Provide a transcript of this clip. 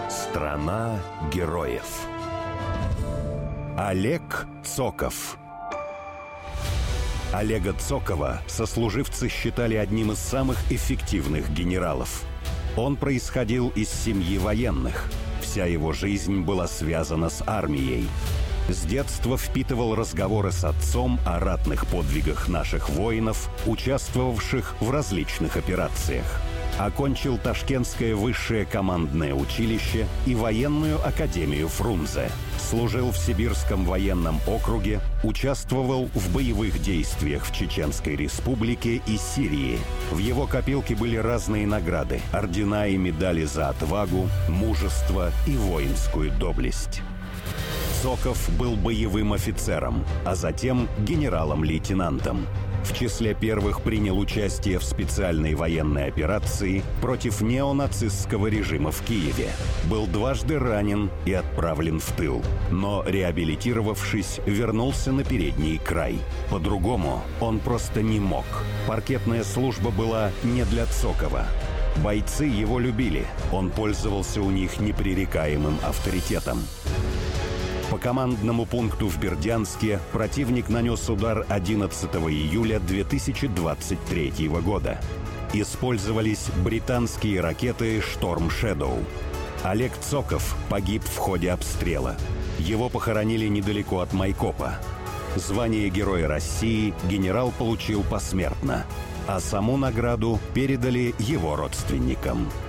Страна героев. Олег Цоков. Олега Цокова сослуживцы считали одним из самых эффективных генералов. Он происходил из семьи военных. Вся его жизнь была связана с армией. С детства впитывал разговоры с отцом о ратных подвигах наших воинов, участвовавших в различных операциях. Окончил Ташкентское высшее командное училище и военную академию Фрунзе. Служил в Сибирском военном округе, участвовал в боевых действиях в Чеченской республике и Сирии. В его копилке были разные награды, ордена и медали за отвагу, мужество и воинскую доблесть. Цоков был боевым офицером, а затем генералом-лейтенантом. В числе первых принял участие в специальной военной операции против неонацистского режима в Киеве. Был дважды ранен и отправлен в тыл. Но, реабилитировавшись, вернулся на передний край. По-другому он просто не мог. Паркетная служба была не для Цокова. Бойцы его любили. Он пользовался у них непререкаемым авторитетом. По командному пункту в Бердянске противник нанес удар 11 июля 2023 года. Использовались британские ракеты «Шторм Шэдоу». Олег Цоков погиб в ходе обстрела. Его похоронили недалеко от Майкопа. Звание Героя России генерал получил посмертно, а саму награду передали его родственникам.